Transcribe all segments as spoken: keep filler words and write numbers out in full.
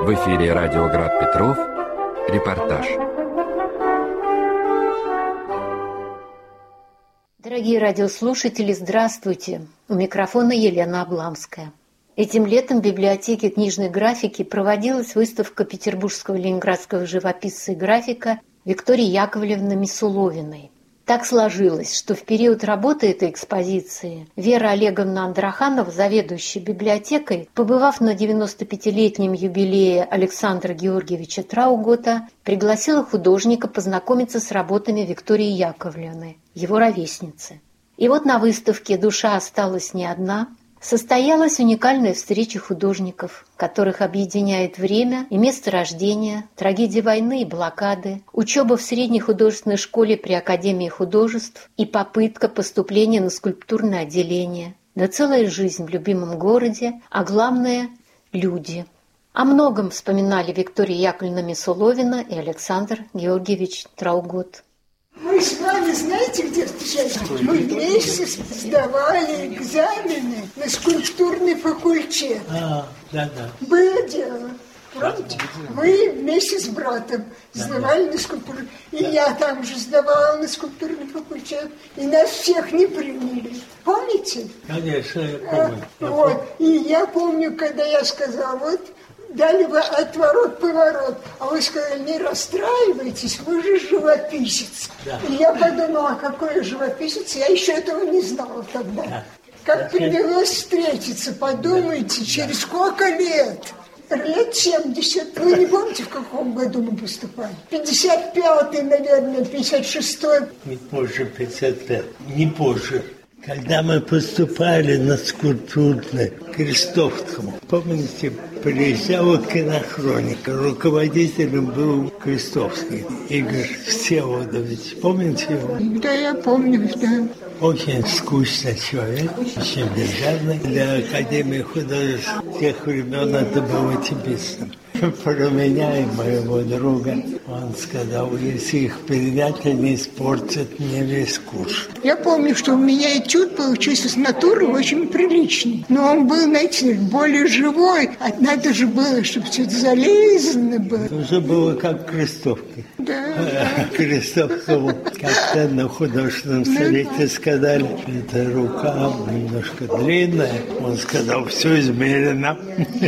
В эфире радио Град Петров. Репортаж. Дорогие радиослушатели, здравствуйте! У микрофона Елена Обламская. Этим летом в библиотеке книжной графики проводилась выставка петербургского и ленинградского живописца и графика Виктории Яковлевны Месуловиной. Так сложилось, что в период работы этой экспозиции Вера Олеговна Андраханова, заведующая библиотекой, побывав на девяностопятилетнем юбилее Александра Георгиевича Траугота, пригласила художника познакомиться с работами Виктории Яковлевны, его ровесницы. И вот на выставке «Душа осталась не одна» состоялась уникальная встреча художников, которых объединяет время и место рождения, трагедия войны и блокады, учеба в средней художественной школе при Академии художеств и попытка поступления на скульптурное отделение, да целая жизнь в любимом городе, а главное – люди. О многом вспоминали Виктория Яковлевна Месуловина и Александр Георгиевич Траугот. Мы с вами знаете, где встречались? Мы вместе сдавали экзамены на скульптурный факультет. А, да, да. Было дело. Помните? Мы вместе с братом сдавали на скульптурный. И я там же сдавала на скульптурный факультет. И нас всех не приняли. Помните? Конечно, я помню. А, вот. И я помню, когда я сказала, вот, дали вы отворот-поворот, а вы сказали, не расстраивайтесь, вы же живописец. Да. И я подумала, какой живописец, я еще этого не знала тогда. Да. Как да. Привелось встретиться, подумайте, да. Через сколько лет? Лет семьдесят. Вы не помните, в каком году мы поступали? пятьдесят пятый, наверное, пятьдесят шестой. Не позже пятьдесят пять, не позже. Когда мы поступали на скульптурное Крестовскому, помните, приезжала кинохроника, руководителем был Крестовский, Игорь Всеволодович, помните его? Да, я помню, да. Очень скучный человек, очень бездарный. Для Академии художеств тех времен это было типично. Про меня и моего друга он сказал, если их передать, они испортят мне весь курс. Я помню, что у меня этюд получился с натуры очень приличный. Но он был, знаете, более живой. А надо же было, чтобы все это залезано было. Это уже было как Крестовки. Да. Крестовскому как-то на художественном совете сказали, эта рука немножко длинная. Он сказал, все измерено.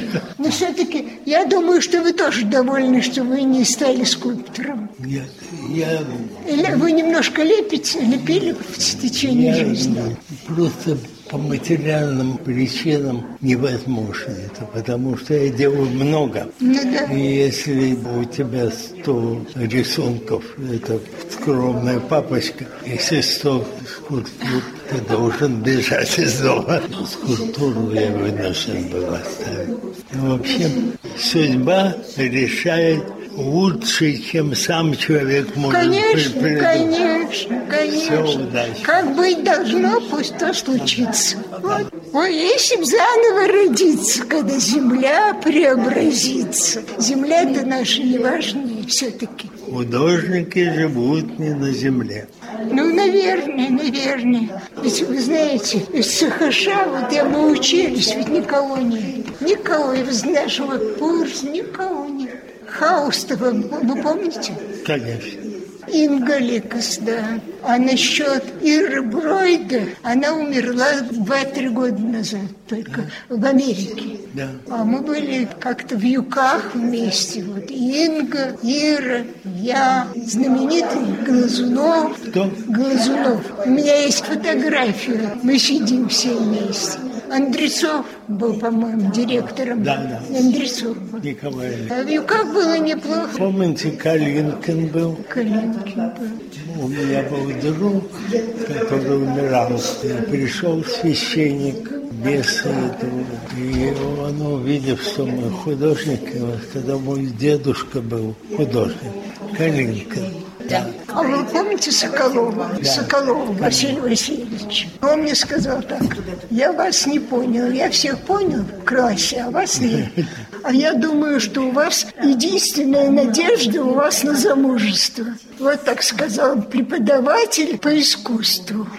Но все-таки я думаю, что вы тоже довольны, что вы не стали скульптором. Нет, я... Или вы немножко лепите, лепили в течение я, жизни? Просто по материальным причинам невозможно это, потому что я делаю много. Ну, да. И если у тебя сто рисунков, это скромная папочка, если сто скульптур, ты должен бежать из дома. Скульптуру я вынужден был оставить. В общем, судьба решает лучше, чем сам человек может конечно, придумать. Конечно, конечно. Все, удачи. Как быть должно, пусть то случится. Вот. Ой, если б заново родиться, когда земля преобразится. Земля-то наша не важнее все-таки. Художники живут не на земле. Ну, наверное, наверное. Ведь вы знаете, из ЦХШ, вот я мы учились, ведь никого нет. Никого из нашего курса, никого нет. Хаустова, вы помните? Конечно. Инга Ликас, да. А насчет Иры Бройда, она умерла два-три года назад только да. В Америке. Да. А мы были как-то в Юках вместе. Вот Инга, Ира, я, знаменитый Глазунов. Кто? Глазунов. У меня есть фотография. Мы сидим все вместе. Андресов был, по-моему, директором. Да, да. Андресов был. Николай. А в Юках было неплохо. Помните, Калинкин был? Калинкин был. У меня был друг, который умирал. И пришел священник без этого. И он, увидев, что мы художники, он сказал, мой дедушка был художник. Калинкин. Да. А вы помните Соколова? Да. Соколова Василия Васильевича. Он мне сказал так, я вас не понял, я всех понял в классе, а вас нет. А я думаю, что у вас единственная надежда у вас на замужество. Вот так сказал преподаватель по искусству.